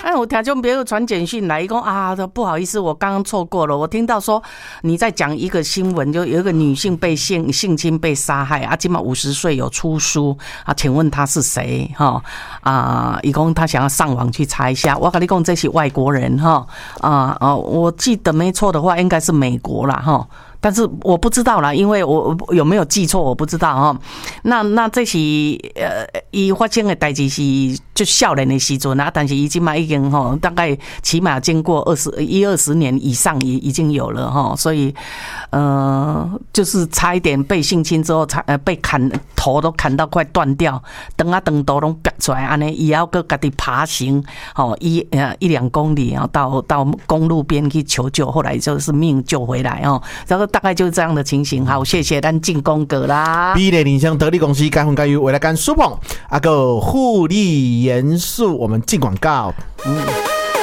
我听众朋友传简讯来，说啊，不好意思，我刚刚错过了。我听到说你在讲一个新闻，就有一个女性被性侵被杀害啊，今嘛50岁有出书啊，请问他是谁？哈伊讲他想要上网去查一下。我跟你讲，这是外国人哈我记得没错的话，应该是美国啦哈。但是我不知道啦，因为我有没有记错我不知道哈。那这是伊发生的代志是就少年的时阵啊，但是伊今嘛已经大概起码经过20年以上已经有了哈，所以就是差一点被性侵之后被头都砍到快断掉，长啊长头拢拔出来，安尼伊要搁家己爬行1-2公里到公路边去求救，后来就是命救回来然后大概就是这样的情形。好，谢谢咱进攻哥啦。 美丽人生得力公司该分该由未来干苏鹏，个护理严肃，我们进广告。